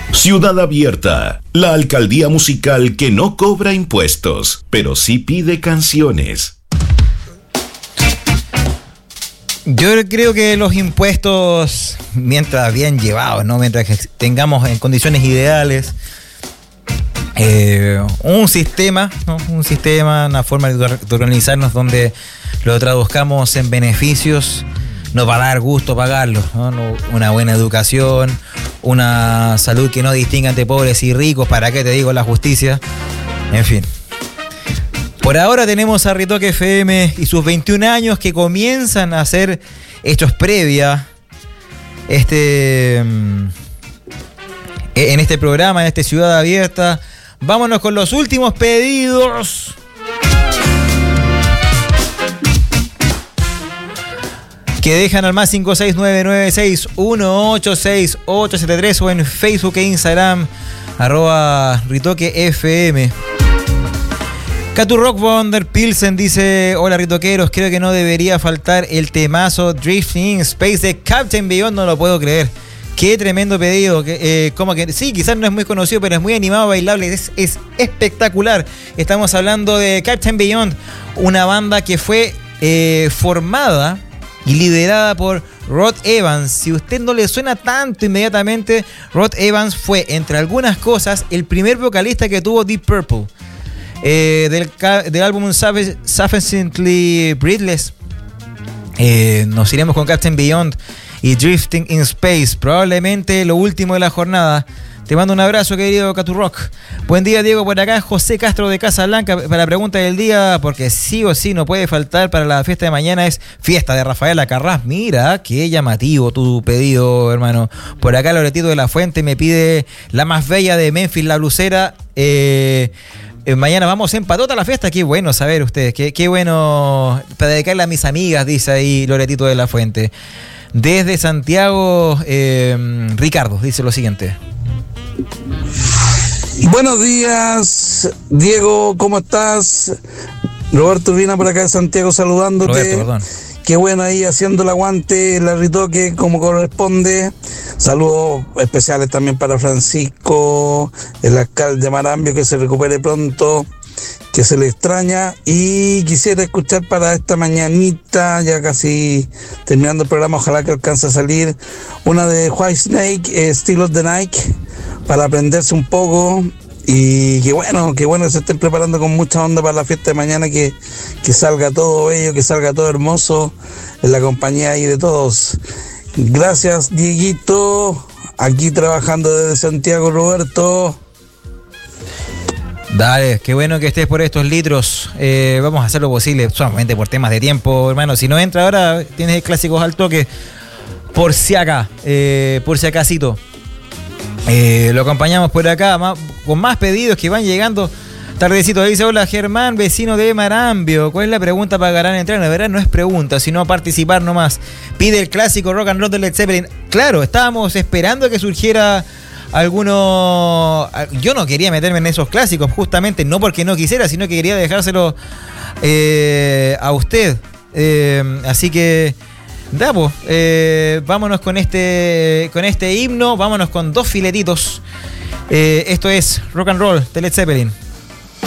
Ciudad Abierta, la alcaldía musical que no cobra impuestos, pero sí pide canciones. Yo creo que los impuestos, mientras bien llevados, ¿no? Mientras que tengamos en condiciones ideales un sistema, ¿no? Una forma de organizarnos donde lo traduzcamos en beneficios, nos va a dar gusto pagarlo, ¿no? Una buena educación, una salud que no distinga entre pobres y ricos, ¿para qué te digo la justicia? En fin. Por ahora tenemos a Ritoque FM y sus 21 años que comienzan a hacer hechos previa en este programa, en esta Ciudad Abierta. Vámonos con los últimos pedidos. Que dejan al más 56996186873 o en Facebook e Instagram @RitoqueFM. Catu Rock Wonder Pilsen dice: hola ritoqueros, creo que no debería faltar el temazo Drifting in Space de Captain Beyond, no lo puedo creer. Qué tremendo pedido. Como que sí, quizás no es muy conocido, pero es muy animado, bailable, es espectacular. Estamos hablando de Captain Beyond, una banda que fue formada y liderada por Rod Evans. Si a usted no le suena tanto inmediatamente, Rod Evans fue, entre algunas cosas, el primer vocalista que tuvo Deep Purple. Del álbum Sufficiently Breathless. Nos iremos con Captain Beyond y Drifting in Space, probablemente lo último de la jornada. Te mando un abrazo, querido Catu Rock. Buen día, Diego, por acá. José Castro de Casablanca para la pregunta del día, porque sí o sí no puede faltar para la fiesta de mañana, es fiesta de Rafaela Carrás. Mira, qué llamativo tu pedido, hermano. Por acá Loretito de la Fuente me pide la más bella de Memphis, La Blusera. Mañana vamos en patota a la fiesta. Qué bueno saber ustedes, qué bueno para dedicarle a mis amigas, dice ahí Loretito de la Fuente. Desde Santiago, Ricardo dice lo siguiente. Buenos días, Diego, ¿cómo estás? Roberto Urbina por acá de Santiago saludándote. Roberto, perdón. Qué bueno ahí haciendo el aguante, la Ritoque como corresponde. Saludos especiales también para Francisco, el alcalde de Marambio, que se recupere pronto, que se le extraña. Y quisiera escuchar para esta mañanita, ya casi terminando el programa, ojalá que alcance a salir, una de Whitesnake, Still of the Night, para aprenderse un poco. Y qué bueno que se estén preparando con mucha onda para la fiesta de mañana, que salga todo bello, que salga todo hermoso, en la compañía ahí de todos. Gracias, Dieguito, aquí trabajando desde Santiago, Roberto. Dale, qué bueno que estés por estos litros. Vamos a hacer lo posible, solamente por temas de tiempo, hermano. Si no entra ahora, tienes clásicos al toque, por si acasito. Lo acompañamos por acá con más pedidos que van llegando. Tardecito dice: hola Germán, vecino de Marambio, ¿cuál es la pregunta para ganar entrada? La verdad no es pregunta, sino participar nomás. Pide el clásico rock and roll de Led Zeppelin. Claro, estábamos esperando que surgiera alguno. Yo no quería meterme en esos clásicos, justamente, no porque no quisiera, sino que quería dejárselo a usted. Así que vámonos con este himno, vámonos con dos filetitos. Esto es rock and roll de Led Zeppelin.